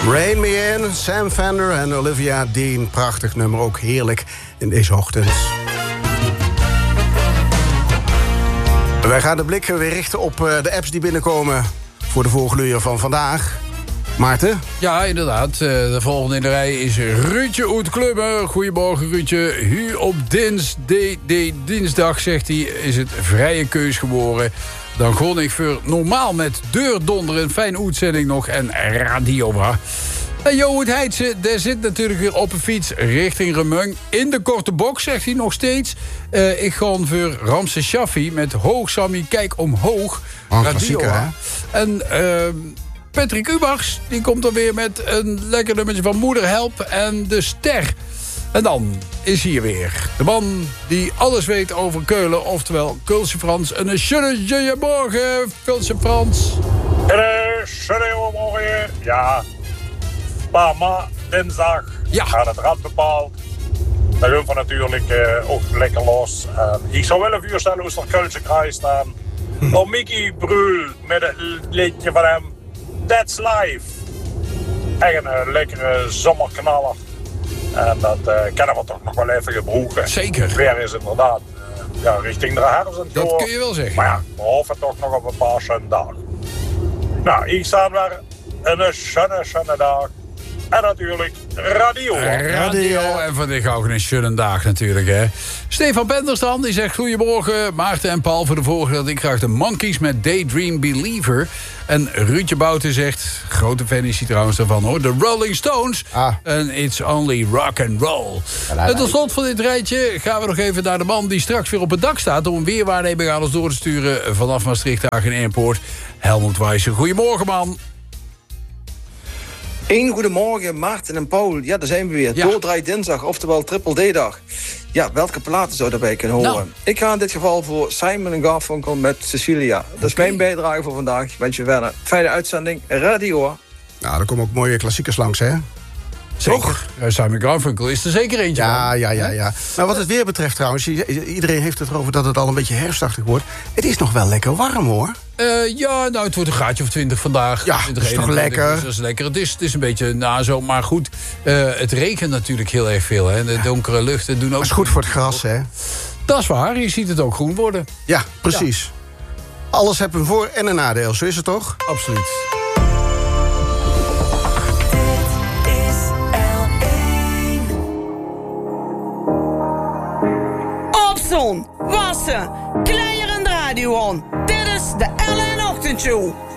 Rain Me In, Sam Fender en Olivia Dean. Prachtig nummer, ook heerlijk in deze ochtend. Wij gaan de blik weer richten op de apps die binnenkomen voor de volgende uur van vandaag. Maarten? Ja, inderdaad. De volgende in de rij is Ruudje uit Klubben. Goedemorgen, Ruudje. Hu op dinsdag, zegt hij, is het vrije keus geboren. Dan kon ik voor normaal met deurdonder een fijne uitzending nog en radio. En Johan Heidse, daar zit natuurlijk weer op een fiets richting Remung. In de korte box, zegt hij nog steeds. Ik ga voor Ramses Shaffi met Hoog Sammy, kijk omhoog. Klassieker, hè? En Patrick Ubachs, die komt dan weer met een lekker nummertje van Moeder Help en De Ster. En dan is hier weer de man die alles weet over Keulen, oftewel Keulse Frans. En een schöne morgen, Keulse Frans. Schöne morgen, ja. Maar dinsdag gaat het rad bepaald. Dan gaan we natuurlijk ook lekker los. Ik zou wel een vuur stellen hoe ze er Keulse kruis staan. Door Mickey Brühl met een liedje van hem. That's Life. Echt een lekkere zomerknaller. En dat kunnen we toch nog wel even gebruiken. Zeker. Weer is inderdaad richting de herfst. Dat kun je wel zeggen. Maar ja, we hoffen toch nog op een paar schöne dagen. Nou, ik sta weer een schöne dag. En natuurlijk radio. En vandaag ook een schöne dag natuurlijk, hè. Stefan Penders dan, die zegt goedemorgen. Maarten en Paul, voor de volgende dat ik graag de Monkees met Daydream Believer. En Ruudje Bouten zegt, grote fan is hij trouwens daarvan hoor, de Rolling Stones. En It's Only Rock and Roll. En tot slot van dit rijtje gaan we nog even naar de man die straks weer op het dak staat om een weerwaarneming aan ons door te sturen vanaf Maastricht Hagen Airport. Helmut Wijssen. Goedemorgen man. Goedemorgen, Maarten en Paul. Ja, daar zijn we weer. Ja. Doordraai dinsdag, oftewel Triple D-dag. Ja, welke platen zou daarbij kunnen horen? Nou. Ik ga in dit geval voor Simon & Garfunkel met Cecilia. Dat is mijn bijdrage voor vandaag. Ik wens je verder fijne uitzending. Radio. Nou, er komen ook mooie klassiekers langs, hè? Zeker. Simon Garfunkel is er zeker eentje van. Ja. Maar wat het weer betreft trouwens, iedereen heeft het erover dat het al een beetje herfstachtig wordt. Het is nog wel lekker warm, hoor. Het wordt een graadje of 20 vandaag. Ja, 20, dat is toch 21, lekker? Dus dat is lekker. Het is een beetje nazo, maar goed. Het regent natuurlijk heel erg veel, hè. De donkere luchten doen ook... Dat is goed voor het gras, hè? Dat is waar, je ziet het ook groen worden. Ja, precies. Ja. Alles heeft een voor- en een nadeel, zo is het toch? Absoluut. Wassen, klei er een radio aan. Dit is de LN Ochtendshow.